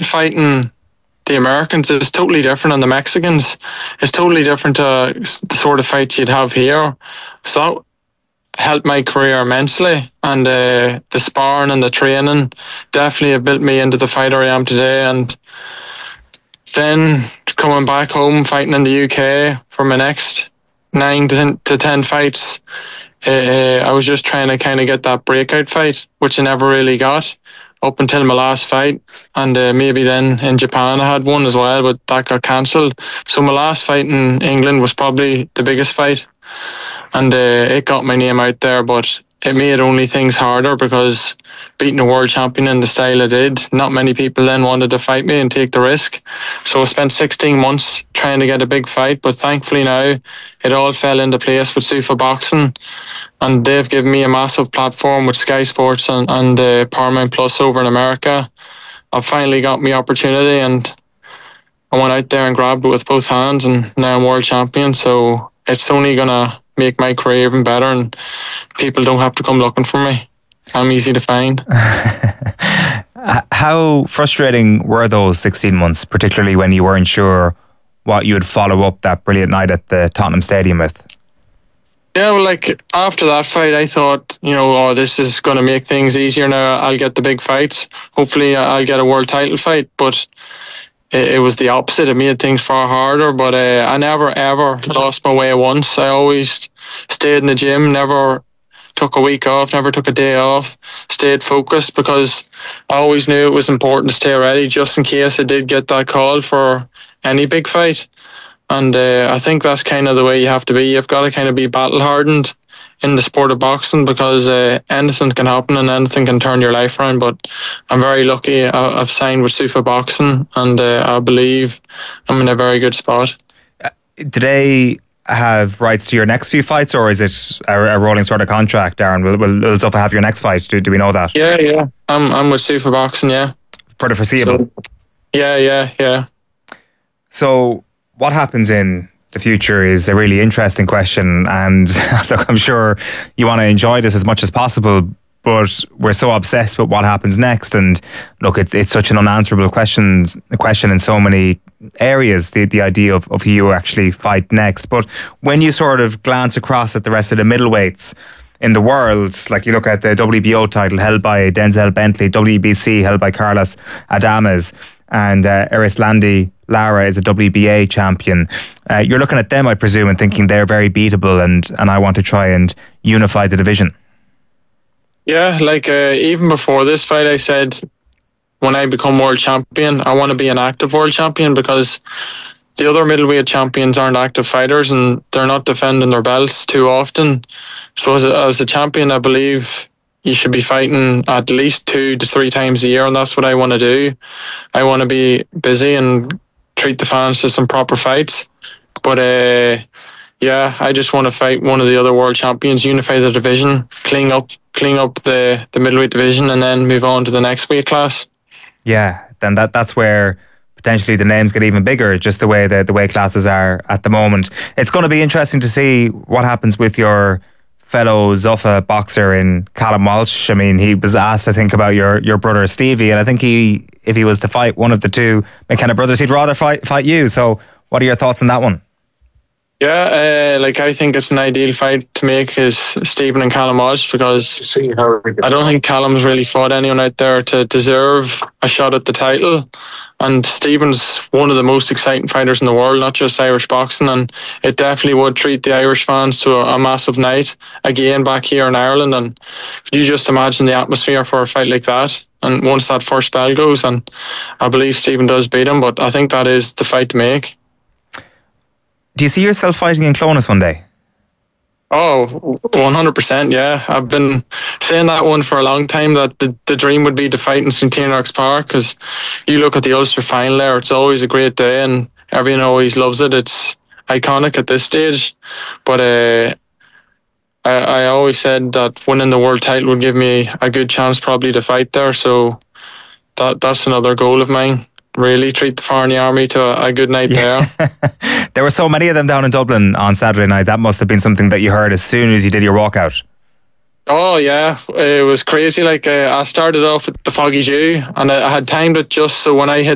fighting the Americans is totally different, and the Mexicans is totally different to the sort of fights you'd have here. So that helped my career immensely, and the sparring and the training definitely have built me into the fighter I am today. And then coming back home, fighting in the UK for my next 9 to 10 fights, I was just trying to kind of get that breakout fight, which I never really got up until my last fight. And maybe then in Japan I had one as well, but that got cancelled. So my last fight in England was probably the biggest fight, and it got my name out there, but it made only things harder because beating a world champion in the style I did, not many people then wanted to fight me and take the risk. So I spent 16 months trying to get a big fight, but thankfully now it all fell into place with Zuffa Boxing, and they've given me a massive platform with Sky Sports and Paramount Plus over in America. I've finally got my opportunity, and I went out there and grabbed it with both hands, and now I'm world champion. So it's only going to make my career even better, and people don't have to come looking for me. I'm easy to find. How frustrating were those 16 months, particularly when you weren't sure what you would follow up that brilliant night at the Tottenham Stadium with? Yeah, well, like after that fight, I thought, this is going to make things easier now. I'll get the big fights. Hopefully I'll get a world title fight, but it was the opposite. It made things far harder, but I never ever lost my way once. I always stayed in the gym, never took a week off, never took a day off, stayed focused, because I always knew it was important to stay ready just in case I did get that call for any big fight. And I think that's kind of the way you have to be. You've got to kind of be battle hardened in the sport of boxing, because anything can happen and anything can turn your life around. But I'm very lucky. I've signed with Zuffa Boxing, and I believe I'm in a very good spot. Do they have rights to your next few fights, or is it a rolling sort of contract, Darren? Will Zuffa have your next fight? Do we know that? Yeah. I'm with Zuffa Boxing, yeah. For the foreseeable? So, yeah. So what happens in the future is a really interesting question, and look, I'm sure you want to enjoy this as much as possible, but we're so obsessed with what happens next, and look, it's such an unanswerable question in so many areas, the idea of who you actually fight next. But when you sort of glance across at the rest of the middleweights in the world, like you look at the WBO title held by Denzel Bentley, WBC held by Carlos Adames, and Erislandy Lara is a WBA champion. You're looking at them, I presume, and thinking they're very beatable, and I want to try and unify the division. Yeah, like even before this fight, I said when I become world champion, I want to be an active world champion, because the other middleweight champions aren't active fighters and they're not defending their belts too often. So as a champion, I believe you should be fighting at least 2 to 3 times a year, and that's what I want to do. I want to be busy and treat the fans to some proper fights. But I just want to fight one of the other world champions, unify the division, clean up the middleweight division, and then move on to the next weight class. Yeah, then that's where potentially the names get even bigger, just the way the weight classes are at the moment. It's going to be interesting to see what happens with your fellow Zuffa boxer in Callum Walsh. I mean, he was asked, I think, about your brother Stevie, and I think if he was to fight one of the two McKenna brothers, he'd rather fight you. So what are your thoughts on that one? Yeah, I think it's an ideal fight to make is Stephen and Callum Walsh, because I don't think Callum's really fought anyone out there to deserve a shot at the title. And Stephen's one of the most exciting fighters in the world, not just Irish boxing, and it definitely would treat the Irish fans to a massive night again back here in Ireland. And could you just imagine the atmosphere for a fight like that? And once that first bell goes, and I believe Stephen does beat him, but I think that is the fight to make. Do you see yourself fighting in Clonus one day? Oh, 100%, yeah. I've been saying that one for a long time, that the dream would be to fight in St. Enoch's Park, because you look at the Ulster final there, it's always a great day and everyone always loves it. It's iconic at this stage. But I always said that winning the world title would give me a good chance probably to fight there. So that's another goal of mine. Really treat the Farney Army to a good night there. There were so many of them down in Dublin on Saturday night. That must have been something that you heard as soon as you did your walkout. Oh yeah, it was crazy. I started off at the Foggy Dew, and I had timed it just so when I hit